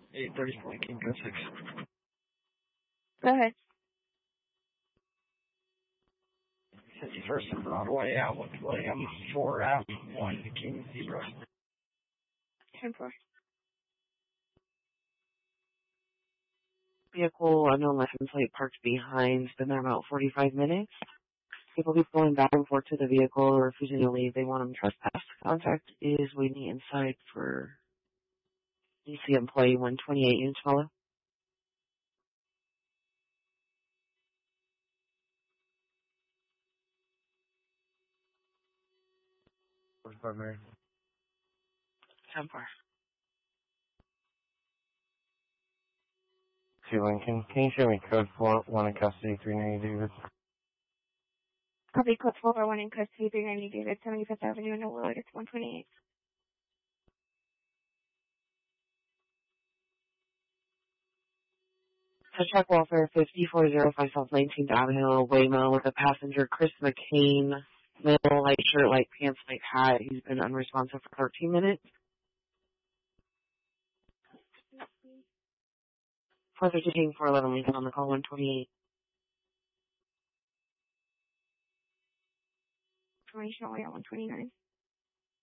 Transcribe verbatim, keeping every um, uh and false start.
eight thirty Lincoln, go six. Go ahead. fifty-first and Broadway, Outlook William, four out, one King Zebra. ten four. Vehicle, unknown license plate parked behind, been there about forty-five minutes. People be pulling back and forth to the vehicle or refusing to leave. They want them trespassed. Contact is waiting inside for D C employee one twenty-eight units follow. forty-five minutes. ten four. Two Lincoln. Can you show me code four, one in custody, three ninety Davis? Copy code four oh one in custody, three ninety David, seventy-fifth Avenue in Illinois, it's one twenty-eight. So check welfare fifty-four oh five South nineteenth Avenue, Waymo, with a passenger, Chris McCain, middle, light shirt, light pants, light hat. He's been unresponsive for thirteen minutes. four thirteen, four eleven Lincoln on the call, one twenty-eight. Information only at one twenty-nine.